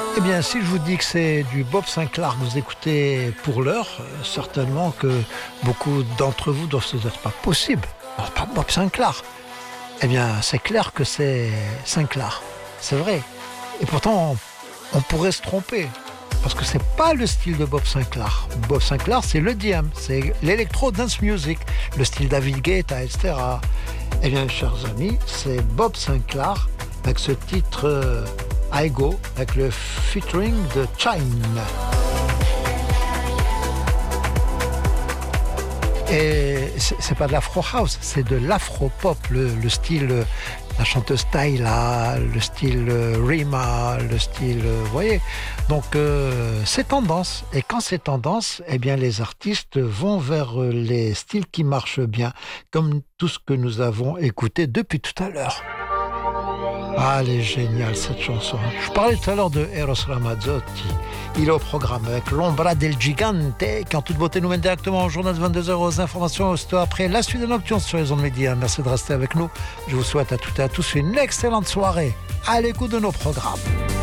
Eh bien, si je vous dis que c'est du Bob Sinclair que vous écoutez pour l'heure, certainement que beaucoup d'entre vous doivent se dire pas possible. Alors, pas Bob Sinclair. Eh bien, c'est clair que c'est Sinclair. C'est vrai. Et pourtant, on pourrait se tromper. Parce que c'est pas le style de Bob Sinclair. Bob Sinclair, c'est le DM, c'est l'électro dance music, le style David Guetta, etc. Eh bien, chers amis, c'est Bob Sinclair avec ce titre I Go, avec le featuring de Chine. Et c'est pas de l'afro house, c'est de l'afro pop, le style, la chanteuse Tyla, le style Rima, le style, vous voyez. Donc c'est tendance. Et quand c'est tendance, eh bien les artistes vont vers les styles qui marchent bien, comme tout ce que nous avons écouté depuis tout à l'heure. Ah, elle est géniale cette chanson. Je parlais tout à l'heure de Eros Ramazzotti. Il est au programme avec l'Ombra del Gigante qui en toute beauté nous mène directement au journal de 22h aux informations aussitôt après la suite de Nocturne sur les ondes médias. Merci de rester avec nous. Je vous souhaite à toutes et à tous une excellente soirée à l'écoute de nos programmes.